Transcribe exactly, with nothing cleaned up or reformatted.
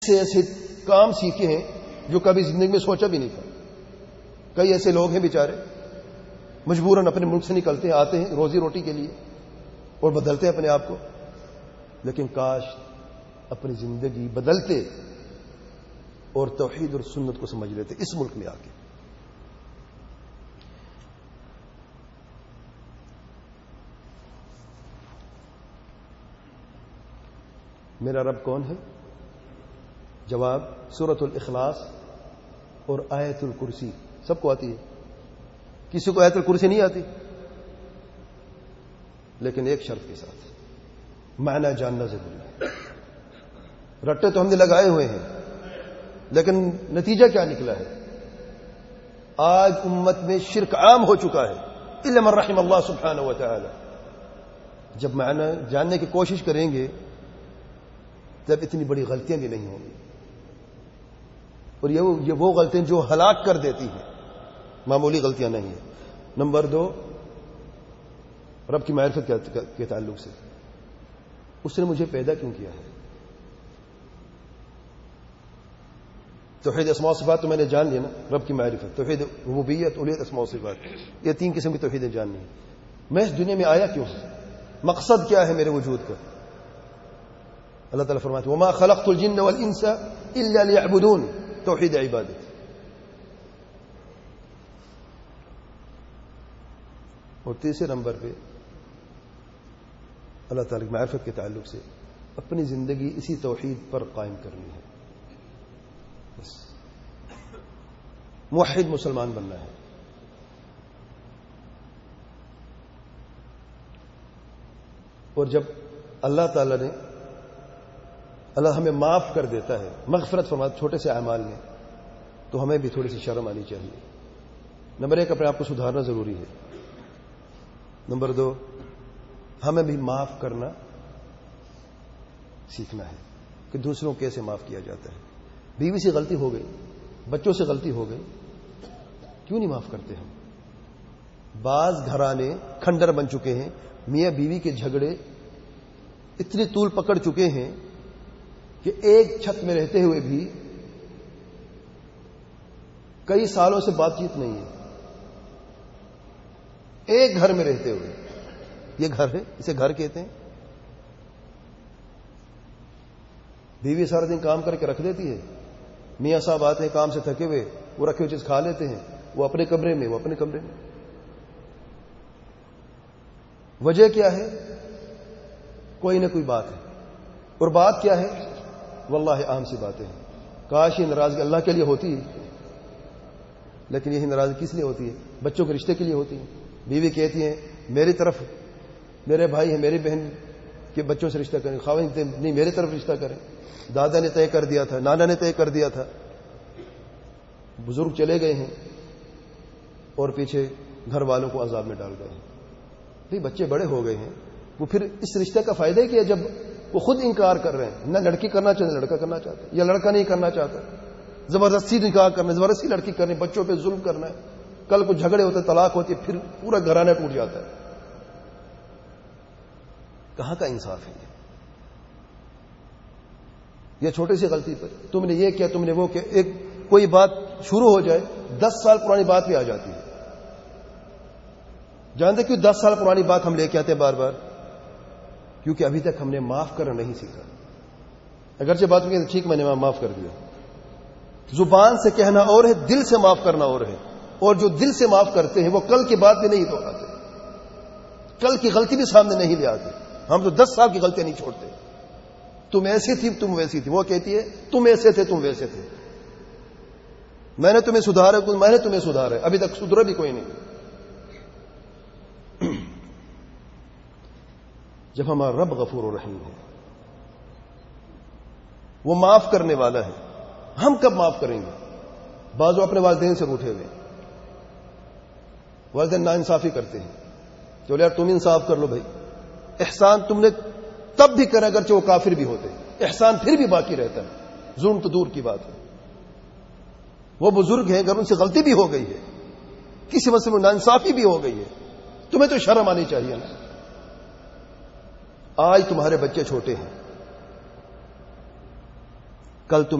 ایسے ایسے کام سیکھے ہیں جو کبھی زندگی میں سوچا بھی نہیں تھا. کئی ایسے لوگ ہیں بیچارے مجبوراً اپنے ملک سے نکلتے ہیں, آتے ہیں روزی روٹی کے لیے اور بدلتے ہیں اپنے آپ کو, لیکن کاش اپنی زندگی بدلتے اور توحید اور سنت کو سمجھ لیتے اس ملک میں آ کے. میرا رب کون ہے؟ جواب سورۃ الاخلاص اور آیت الکرسی. سب کو آتی ہے, کسی کو آیت الکرسی نہیں آتی, لیکن ایک شرط کے ساتھ, معنی جاننا ضروری ہے. رٹے تو ہم نے لگائے ہوئے ہیں, لیکن نتیجہ کیا نکلا ہے؟ آج امت میں شرک عام ہو چکا ہے, الا من رحم اللہ سبحانہ و تعالی. جب معنی جاننے کی کوشش کریں گے تب اتنی بڑی غلطیاں بھی نہیں ہوں گی, اور یہ وہ غلطیاں جو ہلاک کر دیتی ہیں, معمولی غلطیاں نہیں ہیں. نمبر دو, رب کی معرفت کے تعلق سے, اس نے مجھے پیدا کیوں کیا ہے؟ توحید اسماء و صفات تو میں نے جان لیا نا, رب کی معرفت, توحید ربوبیت, اولوہیت, اسماء و صفات, یہ تین قسم کی توحیدیں جاننی ہیں. میں اس دنیا میں آیا کیوں ہوں؟ مقصد کیا ہے میرے وجود کا؟ اللہ تعالیٰ فرماتے ہیں وما خلقت الجن والانس الا ليعبدون, توحید عبادت. اور تیسرے نمبر پہ اللہ تعالیٰ کی معرفت کے تعلق سے اپنی زندگی اسی توحید پر قائم کرنی ہے. بس موحد مسلمان بننا ہے. اور جب اللہ تعالیٰ نے اللہ ہمیں معاف کر دیتا ہے, مغفرت فرماتا چھوٹے سے اعمال میں, تو ہمیں بھی تھوڑی سی شرم آنی چاہیے. نمبر ایک, اپنے آپ کو سدھارنا ضروری ہے. نمبر دو, ہمیں بھی معاف کرنا سیکھنا ہے کہ دوسروں کو کیسے معاف کیا جاتا ہے. بیوی سے غلطی ہو گئی, بچوں سے غلطی ہو گئی, کیوں نہیں معاف کرتے ہم؟ بعض گھرانے کھنڈر بن چکے ہیں, میاں بیوی کے جھگڑے اتنی طول پکڑ چکے ہیں کہ ایک چھت میں رہتے ہوئے بھی کئی سالوں سے بات چیت نہیں ہے. ایک گھر میں رہتے ہوئے, یہ گھر ہے, اسے گھر کہتے ہیں. بیوی سارا دن کام کر کے رکھ دیتی ہے, میاں صاحب آتے ہیں کام سے تھکے ہوئے, وہ رکھے ہوئے چیز کھا لیتے ہیں, وہ اپنے کمرے میں, وہ اپنے کمرے میں. وجہ کیا ہے؟ کوئی نہ کوئی بات ہے. اور بات کیا ہے؟ واللہ عام سی باتیں ہیں. کاش یہ ناراضگی اللہ کے لیے ہوتی ہے, لیکن یہی ناراضگی کس لیے ہوتی ہے؟ بچوں کے رشتے کے لیے ہوتی ہے. بیوی کہتی ہیں میری طرف میرے بھائی ہیں, میری بہن کے بچوں سے رشتہ کریں, خاوند نہیں میری طرف رشتہ کریں. دادا نے طے کر دیا تھا, نانا نے طے کر دیا تھا, بزرگ چلے گئے ہیں اور پیچھے گھر والوں کو عذاب میں ڈال گئے ہیں. بھئی بچے بڑے ہو گئے ہیں, وہ پھر اس رشتے کا فائدہ ہی کیا جب وہ خود انکار کر رہے ہیں؟ نہ لڑکی کرنا چاہتے, لڑکا کرنا چاہتا ہے, یا لڑکا نہیں کرنا چاہتا, زبردستی نکاح کرنا, زبردستی لڑکی کرنی, بچوں پہ ظلم کرنا ہے. کل کو جھگڑے ہوتے, طلاق ہوتی ہے, پھر پورا گھرانہ ٹوٹ جاتا ہے. کہاں کا انصاف ہے یہ؟ یہ چھوٹی سی غلطی پر تم نے یہ کیا, تم نے وہ کیا, ایک کوئی بات شروع ہو جائے, دس سال پرانی بات بھی آ جاتی ہے. جانتے کیوں دس سال پرانی بات ہم لے کے آتے بار بار؟ کیونکہ ابھی تک ہم نے معاف کرنا نہیں سیکھا. اگرچہ بات میں ٹھیک میں نے معاف کر دیا, زبان سے کہنا اور ہے, دل سے معاف کرنا اور ہے. اور جو دل سے معاف کرتے ہیں وہ کل کی بات بھی نہیں دہراتے, کل کی غلطی بھی سامنے نہیں لے آتے. ہم تو دس سال کی غلطیاں نہیں چھوڑتے. تم ایسی تھی, تم ویسی تھی. وہ کہتی ہے تم ایسے تھے, تم ویسے تھے, میں نے تمہیں سدھارا, میں نے تمہیں سدھارا, ابھی تک سدھرا بھی کوئی نہیں. جب ہمارا رب غفور و رحیم ہے, وہ معاف کرنے والا ہے, ہم کب معاف کریں گے؟ بعضوں اپنے والدین سے روٹھے ہوئے, والدین ناانصافی کرتے ہیں, چلو یار تم انصاف کر لو بھائی. احسان تم نے تب بھی کرا اگرچہ وہ کافر بھی ہوتے, احسان پھر بھی باقی رہتا ہے. ظلم تو دور کی بات ہے. وہ بزرگ ہیں, اگر ان سے غلطی بھی ہو گئی ہے, کسی مسئلے میں ناانصافی بھی ہو گئی ہے, تمہیں تو شرم آنی چاہیے نا. آج تمہارے بچے چھوٹے ہیں, کل تم